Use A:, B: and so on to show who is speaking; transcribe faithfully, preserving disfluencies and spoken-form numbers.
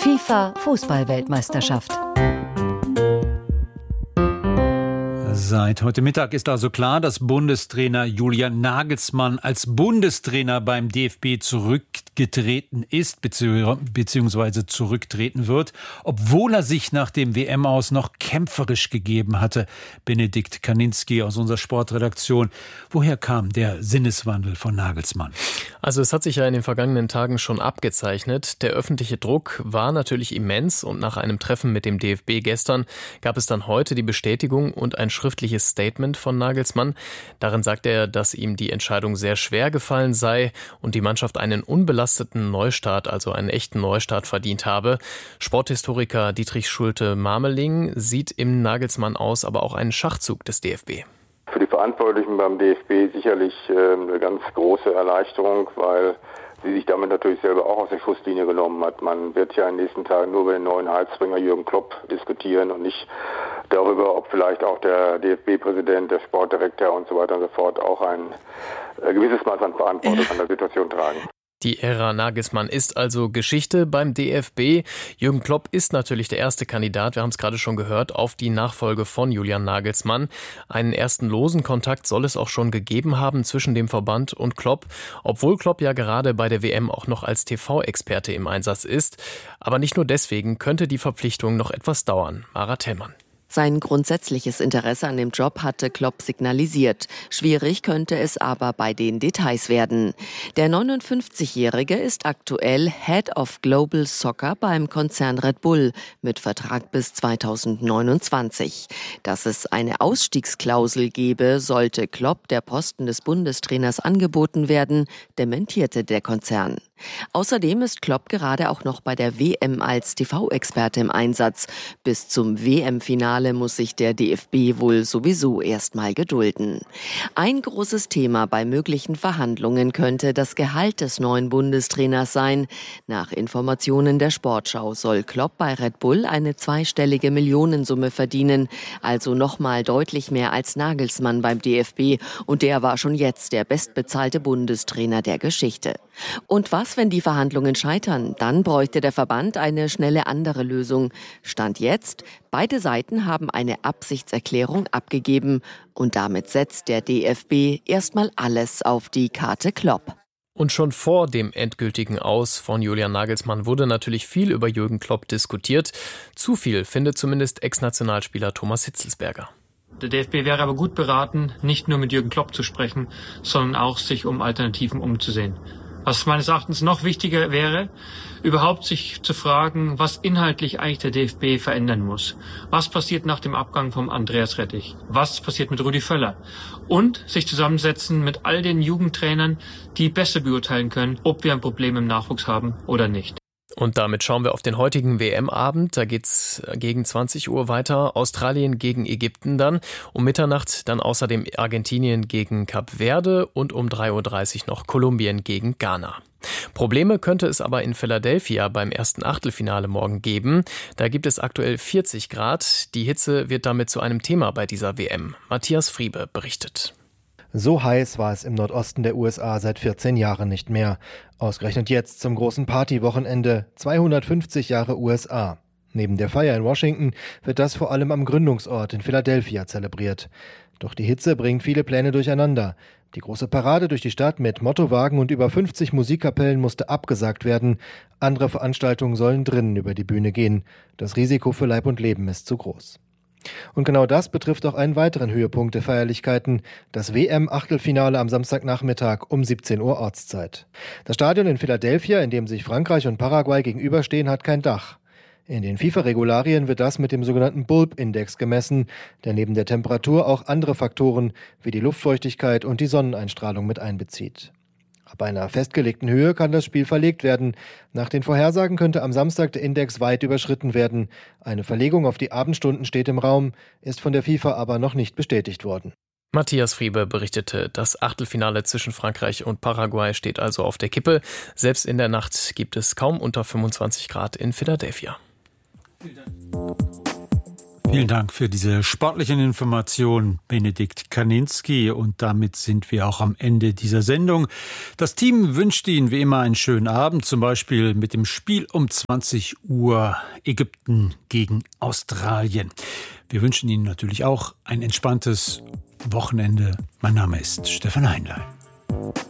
A: FIFA-Fußball-Weltmeisterschaft.
B: Seit heute Mittag ist also klar, dass Bundestrainer Julian Nagelsmann als Bundestrainer beim D F B zurückgetreten ist bzw. zurücktreten wird, obwohl er sich nach dem W M-Aus noch kämpferisch gegeben hatte. Benedikt Kaninski aus unserer Sportredaktion. Woher kam der Sinneswandel von Nagelsmann?
C: Also es hat sich ja in den vergangenen Tagen schon abgezeichnet. Der öffentliche Druck war natürlich immens und nach einem Treffen mit dem D F B gestern gab es dann heute die Bestätigung und ein schriftliches Statement von Nagelsmann. Darin sagt er, dass ihm die Entscheidung sehr schwer gefallen sei und die Mannschaft einen unbelasteten Neustart, also einen echten Neustart verdient habe. Sporthistoriker Dietrich Schulte-Marmeling sieht im Nagelsmann aus, aber auch einen Schachzug des D F B.
D: Für die Verantwortlichen beim D F B sicherlich äh, eine ganz große Erleichterung, weil sie sich damit natürlich selber auch aus der Schusslinie genommen hat. Man wird ja in den nächsten Tagen nur über den neuen Heilsbringer Jürgen Klopp diskutieren und nicht darüber, ob vielleicht auch der D F B-Präsident, der Sportdirektor und so weiter und so fort auch ein äh, gewisses Maß an Verantwortung an der Situation tragen.
C: Die Ära Nagelsmann ist also Geschichte beim D F B. Jürgen Klopp ist natürlich der erste Kandidat, wir haben es gerade schon gehört, auf die Nachfolge von Julian Nagelsmann. Einen ersten losen Kontakt soll es auch schon gegeben haben zwischen dem Verband und Klopp, obwohl Klopp ja gerade bei der W M auch noch als T V-Experte im Einsatz ist. Aber nicht nur deswegen könnte die Verpflichtung noch etwas dauern. Mara Tellmann.
E: Sein grundsätzliches Interesse an dem Job hatte Klopp signalisiert. Schwierig könnte es aber bei den Details werden. Der neunundfünfzigjährige ist aktuell Head of Global Soccer beim Konzern Red Bull mit Vertrag bis zweitausendneunundzwanzig. Dass es eine Ausstiegsklausel gebe, sollte Klopp der Posten des Bundestrainers angeboten werden, dementierte der Konzern. Außerdem ist Klopp gerade auch noch bei der W M als T V-Experte im Einsatz. Bis zum W M-Finale muss sich der D F B wohl sowieso erstmal gedulden. Ein großes Thema bei möglichen Verhandlungen könnte das Gehalt des neuen Bundestrainers sein. Nach Informationen der Sportschau soll Klopp bei Red Bull eine zweistellige Millionensumme verdienen, also nochmal deutlich mehr als Nagelsmann beim D F B. Und der war schon jetzt der bestbezahlte Bundestrainer der Geschichte. Und was, wenn die Verhandlungen scheitern? Dann bräuchte der Verband eine schnelle andere Lösung. Stand jetzt, beide Seiten haben eine Absichtserklärung abgegeben. Und damit setzt der D F B erstmal alles auf die Karte Klopp.
C: Und schon vor dem endgültigen Aus von Julian Nagelsmann wurde natürlich viel über Jürgen Klopp diskutiert. Zu viel, findet zumindest Ex-Nationalspieler Thomas Hitzelsberger.
F: Der D F B wäre aber gut beraten, nicht nur mit Jürgen Klopp zu sprechen, sondern auch sich um Alternativen umzusehen. Was meines Erachtens noch wichtiger wäre, überhaupt sich zu fragen, was inhaltlich eigentlich der D F B verändern muss. Was passiert nach dem Abgang von Andreas Rettich? Was passiert mit Rudi Völler? Und sich zusammensetzen mit all den Jugendtrainern, die besser beurteilen können, ob wir ein Problem im Nachwuchs haben oder nicht.
C: Und damit schauen wir auf den heutigen W M-Abend. Da geht's gegen zwanzig Uhr weiter. Australien gegen Ägypten dann. Um Mitternacht dann außerdem Argentinien gegen Kap Verde und um drei Uhr dreißig noch Kolumbien gegen Ghana. Probleme könnte es aber in Philadelphia beim ersten Achtelfinale morgen geben. Da gibt es aktuell vierzig Grad. Die Hitze wird damit zu einem Thema bei dieser W M. Matthias Friebe berichtet.
G: So heiß war es im Nordosten der U S A seit vierzehn Jahren nicht mehr. Ausgerechnet jetzt zum großen Partywochenende, zweihundertfünfzig Jahre U S A. Neben der Feier in Washington wird das vor allem am Gründungsort in Philadelphia zelebriert. Doch die Hitze bringt viele Pläne durcheinander. Die große Parade durch die Stadt mit Mottowagen und über fünfzig Musikkapellen musste abgesagt werden. Andere Veranstaltungen sollen drinnen über die Bühne gehen. Das Risiko für Leib und Leben ist zu groß. Und genau das betrifft auch einen weiteren Höhepunkt der Feierlichkeiten, das W M-Achtelfinale am Samstagnachmittag um siebzehn Uhr Ortszeit. Das Stadion in Philadelphia, in dem sich Frankreich und Paraguay gegenüberstehen, hat kein Dach. In den FIFA-Regularien wird das mit dem sogenannten Bulb-Index gemessen, der neben der Temperatur auch andere Faktoren wie die Luftfeuchtigkeit und die Sonneneinstrahlung mit einbezieht. Ab einer festgelegten Höhe kann das Spiel verlegt werden. Nach den Vorhersagen könnte am Samstag der Index weit überschritten werden. Eine Verlegung auf die Abendstunden steht im Raum, ist von der FIFA aber noch nicht bestätigt worden.
C: Matthias Friebe berichtete, das Achtelfinale zwischen Frankreich und Paraguay steht also auf der Kippe. Selbst in der Nacht gibt es kaum unter fünfundzwanzig Grad in Philadelphia.
B: Vielen Dank für diese sportlichen Informationen, Benedikt Kaninski. Und damit sind wir auch am Ende dieser Sendung. Das Team wünscht Ihnen wie immer einen schönen Abend, zum Beispiel mit dem Spiel um zwanzig Uhr Ägypten gegen Australien. Wir wünschen Ihnen natürlich auch ein entspanntes Wochenende. Mein Name ist Stefan Heinlein.